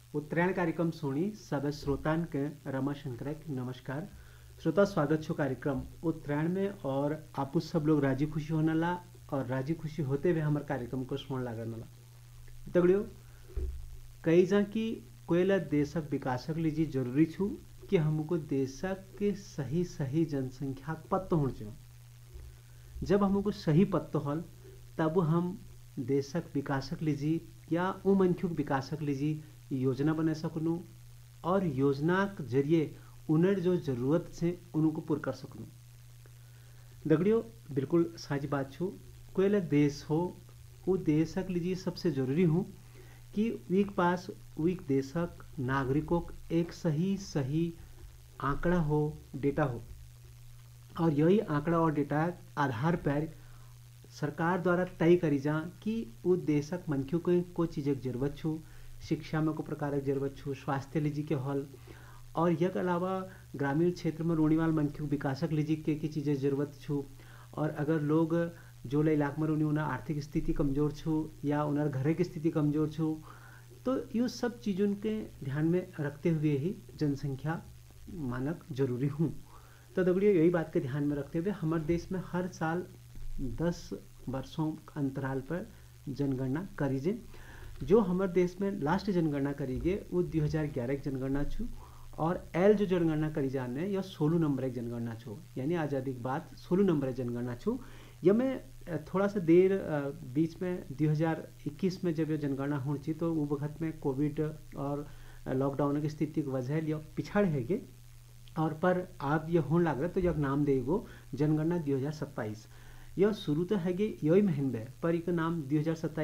उत्तरायण कार्यक्रम सुनी सब श्रोतान के रमाशंकर नमस्कार। श्रोता स्वागत छो कार्यक्रम उत्तरायण में और आपू सब लोग राजी खुशी होने ला और राजी खुशी होते हुए हमारे कार्यक्रम को सुन लागन ला। दगड़ियों कई जा कि कोयला देशक विकासक लीजी जरूरी छू कि हमको देशक के सही सही जनसंख्या पत्तो हो जब हमको सही पत्तो हल तब हम देशक विकासक लीजी या उ मनखुक विकासक लीजी योजना बना सकूँ और योजना के जरिए उन्हें जो जरूरत से उनको पूरा कर सकूँ। दगड़ियों बिल्कुल साझी बात छू कोयला देश हो वो देशक लीजिए सबसे जरूरी हूँ कि वीक पास वीक देशक नागरिकों एक सही सही आंकड़ा हो डेटा हो और यही आंकड़ा और डेटा आधार पर सरकार द्वारा तय करी जा कि वो देशक मनखियों को चीज़ की जरूरत छू शिक्षा में को प्रकार की जरूरत छू स्वास्थ्य लीजी के हल और यक अलावा ग्रामीण क्षेत्र में रोने वाले मनखियों विकासक लीजी के चीज़ें जरूरत छू और अगर लोग जो इलाक में उन्हें आर्थिक स्थिति कमजोर छू या उन्हें घर की स्थिति कमजोर छू तो ये सब चीज़ों के ध्यान में रखते हुए ही जनसंख्या मानक जरूरी हूँ। तो दगड़ियों यही बात के ध्यान में रखते हुए हमारे देश में हर साल 10 वर्षों अंतराल पर जनगणना करीजे। जो हमारे देश में लास्ट जनगणना करीगे वो 2011 की जनगणना छू और एल जो जनगणना करी जाने या 16 नंबर एक जनगणना छो यानी आज़ादी के बाद 16 नंबर एक जनगणना छू। या मैं थोड़ा सा देर बीच में 2021 में जब यह जनगणना होनी थी तो वो वक्त में कोविड और लॉकडाउन की स्थिति की वजह लिया पिछड़ है और पर आप यह होने लग रहा तो यह नाम देगो जनगणना 2027 यह शुरू तो है यही महीने पर एक नाम 2027